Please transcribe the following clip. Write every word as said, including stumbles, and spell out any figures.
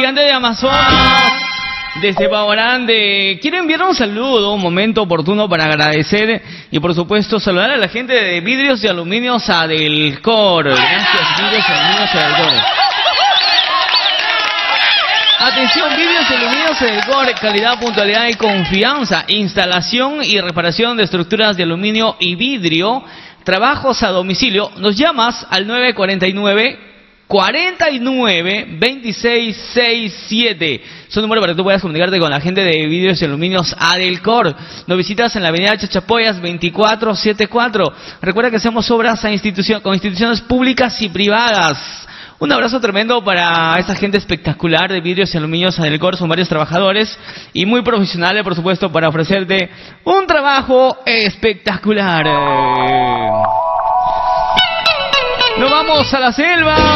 gigante de Amazonas, desde Baorande. Quiero enviar un saludo, un momento oportuno para agradecer y por supuesto saludar a la gente de Vidrios y Aluminios Adelcor. Gracias, Vidrios y Aluminios Adelcor. Atención, Vidrios y Aluminios Adelcor, calidad, puntualidad y confianza. Instalación y reparación de estructuras de aluminio y vidrio. Trabajos a domicilio. Nos llamas al nueve cuatro nueve, cuarenta y nueve, veintiséis sesenta y siete. Es un número para que tú puedas comunicarte con la gente de Vidrios y Aluminios Adelcor. Nos visitas en la avenida Chachapoyas veinticuatro setenta y cuatro. Recuerda que hacemos obras a institución, con instituciones públicas y privadas. Un abrazo tremendo para esta gente espectacular de Vidrios y Aluminios Adelcor. Son varios trabajadores y muy profesionales, por supuesto, para ofrecerte un trabajo espectacular. Nos vamos a la selva.